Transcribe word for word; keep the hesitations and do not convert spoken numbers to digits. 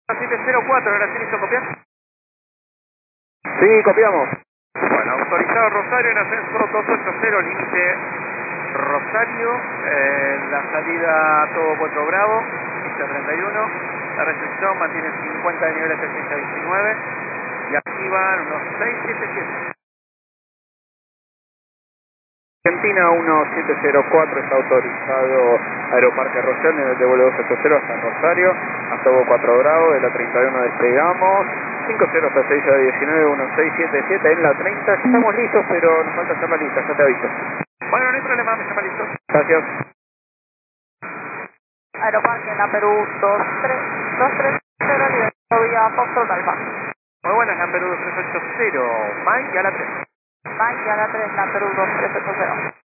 siete cero cuatro, ¿ahora sí listo copiar? Sí, copiamos. Bueno, autorizado Rosario en ascenso doscientos ochenta, límite Rosario, eh, la salida todo cuatro Bravo, pista treinta y uno, la recepción mantiene cincuenta de nivel setecientos diecinueve y activan unos seis siete siete. Argentina uno siete cero cuatro está autorizado Aeroparque Rosario, nivel de vuelo doscientos ochenta hasta Rosario, hasta Hugo cuatro Bravo, de la treinta y uno despegamos, cinco cero hasta seis a diecinueve, uno seis siete siete en la treinta, estamos listos pero nos falta hacer la lista, ya te aviso. Bueno, no hay problema, me llama listo. Gracias. Aeroparque en la Perú dos tres cero, nivel vía Foxtrot Alfa. Muy buenas, la Perú dos tres ocho cero, Mike y a la tres. Mike, a la tres, la Perú dos tres ocho cero.